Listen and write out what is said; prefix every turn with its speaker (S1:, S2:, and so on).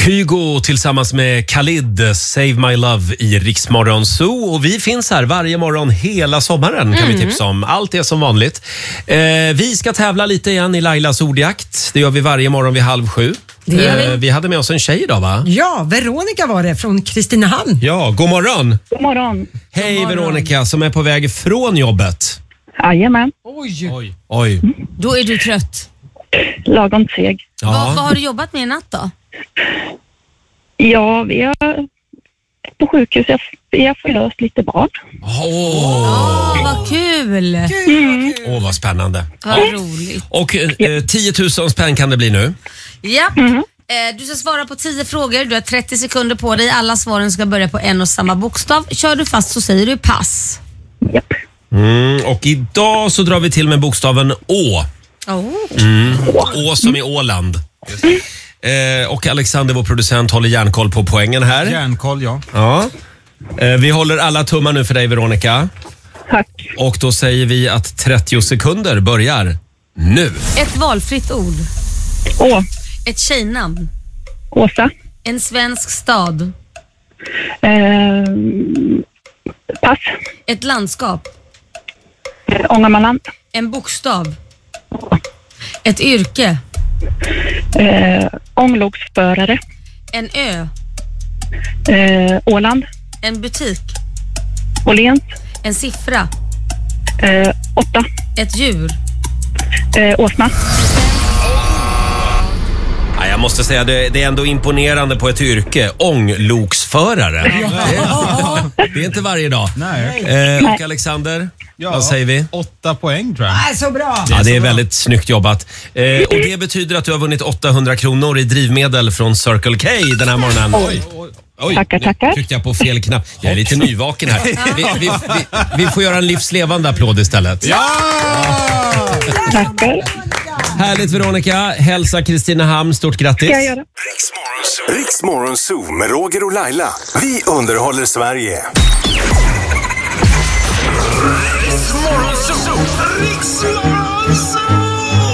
S1: Kygo tillsammans med Khalid, Save My Love i Rix Morgon Zoo. Och vi finns här varje morgon hela sommaren kan vi tipsa om. Allt är som vanligt. Vi ska tävla lite igen i Lailas ordjakt. Det gör vi varje morgon vid 6:30. Vi hade med oss en tjej idag, va?
S2: Ja, Veronica var det från Kristinehamn.
S1: Ja, god morgon.
S3: God morgon.
S1: Hej Veronica som är på väg från jobbet.
S3: Jajamän.
S1: Oj.
S4: Då är du trött.
S3: Lagom seg.
S1: Ja.
S4: Vad har du jobbat med i natt då?
S3: Ja, vi är på sjukhus. Vi har förlöst lite barn.
S4: Vad kul!
S1: Vad spännande.
S4: Vad roligt.
S1: Och 10 000 spänn kan det bli nu.
S4: Ja. Du ska svara på 10 frågor. Du har 30 sekunder på dig. Alla svaren ska börja på en och samma bokstav. Kör du fast så säger du pass.
S3: Japp.
S1: Och idag så drar vi till med bokstaven Å. Å som i Åland. Och Alexander, vår producent, håller järnkoll på poängen här.
S5: Järnkoll, ja.
S1: Vi håller alla tummar nu för dig, Veronica.
S3: Tack.
S1: Och då säger vi att 30 sekunder börjar nu.
S4: Ett valfritt ord.
S3: Å.
S4: Ett tjejnamn.
S3: Åsa.
S4: En svensk stad.
S3: Pass.
S4: Ett landskap.
S3: Ångermanland.
S4: En bokstav. Ett yrke.
S3: Ångloksförare.
S4: En ö.
S3: Åland.
S4: En butik.
S3: Åhléns.
S4: En siffra.
S3: 8.
S4: Ett djur.
S3: Åsna.
S1: Ja, jag måste säga, det är ändå imponerande på ett yrke. Ångloksförare. Det är inte varje dag.
S5: Nej.
S1: Och Alexander, vad säger vi?
S5: 8 poäng tror jag.
S2: Så bra.
S1: Ja, det är väldigt snyggt jobbat. Och det betyder att du har vunnit 800 kronor i drivmedel från Circle K den här morgonen. Oj,
S3: Tackar.
S1: nu tryckte jag på fel knapp. Jag är lite nyvaken här. Vi får göra en livslevande applåd istället.
S5: Ja!
S3: Tackar.
S1: Härligt Veronica. Hälsa Kristinehamn. Stort grattis.
S3: Ska jag göra.
S6: Rix Morgon Zoo med Roger och Laila. Vi underhåller Sverige.
S7: Rix Morgon Zoo.